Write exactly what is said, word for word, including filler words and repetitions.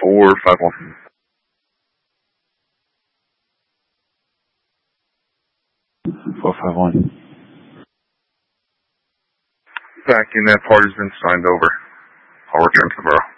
four five one. four five one. Back in, that party's been signed over. I'll return to the borough.